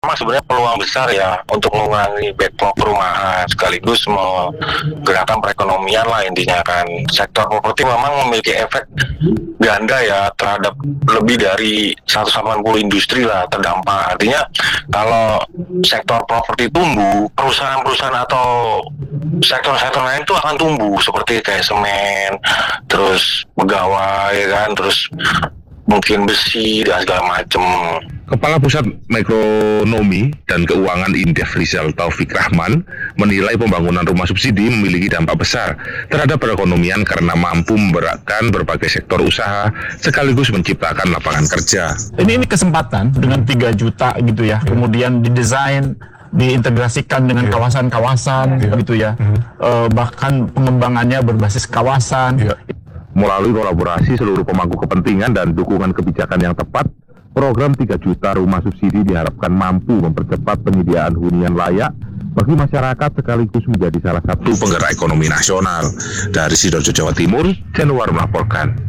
Memang sebenarnya peluang besar ya untuk mengurangi backlog perumahan sekaligus menggerakkan perekonomian lah intinya kan. Sektor properti memang memiliki efek ganda ya terhadap lebih dari 180 industri lah terdampak. Artinya kalau sektor properti tumbuh, perusahaan-perusahaan atau sektor-sektor lain itu akan tumbuh seperti kayak semen, terus pegawai kan, terus mungkin besi dan segala macam. Kepala Pusat Makronomi dan Keuangan Indef Rizal Taufik Rahman menilai pembangunan rumah subsidi memiliki dampak besar terhadap perekonomian karena mampu memberatkan berbagai sektor usaha sekaligus menciptakan lapangan kerja. Ini kesempatan dengan 3 juta gitu ya, kemudian didesain, diintegrasikan dengan kawasan-kawasan gitu ya, bahkan pengembangannya berbasis kawasan. Melalui kolaborasi seluruh pemangku kepentingan dan dukungan kebijakan yang tepat, program 3 juta rumah subsidi diharapkan mampu mempercepat penyediaan hunian layak bagi masyarakat sekaligus menjadi salah satu penggerak ekonomi nasional. Dari Sidoarjo, Jawa Timur, Januar melaporkan.